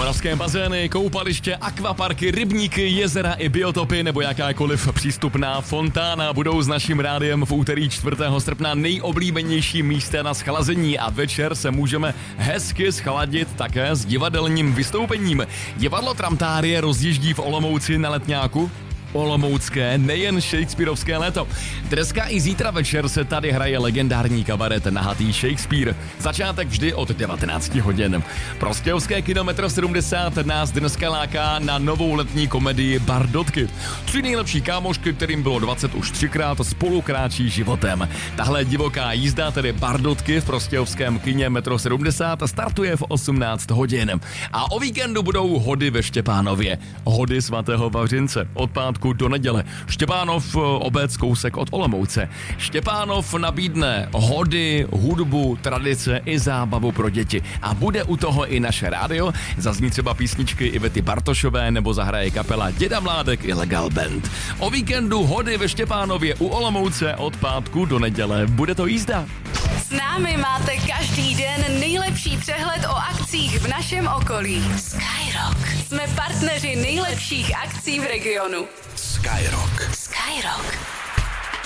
Moravské bazény, koupaliště, akvaparky, rybníky, jezera i biotopy nebo jakákoliv přístupná fontána budou s naším rádiem v úterý 4. srpna nejoblíbenější místa na schlazení a večer se můžeme hezky schladit také s divadelním vystoupením. Divadlo Tramtárie rozjíždí v Olomouci na Letňáku. Olomoucké, nejen shakespearovské léto. Dneska i zítra večer se tady hraje legendární kabaret Nahatý Shakespeare. Začátek vždy od 19 hodin. Prostějovské kino Metro 70 nás dneska láká na novou letní komedii Bardotky. 3 nejlepší kámošky, kterým bylo 20 už 3krát, spolu kráčí životem. Tahle divoká jízda, tedy Bardotky v prostějovském kině Metro 70, startuje v 18 hodin. A o víkendu budou hody ve Štěpánově. Hody svatého Vavřince. Od pátku do neděle. Štěpánov obec kousek od Olomouce. Štěpánov nabídne hody, hudbu, tradice i zábavu pro děti. A bude u toho i naše rádio. Zazní třeba písničky Ivety Bartošové nebo zahraje kapela Děda Mládek i Legal Band. O víkendu hody ve Štěpánově u Olomouce od pátku do neděle. Bude to jízda. S námi máte každý den nejlepší přehled o akcích v našem okolí. Skyrock. Jsme partneři nejlepších akcí v regionu. Skyrock. Skyrock.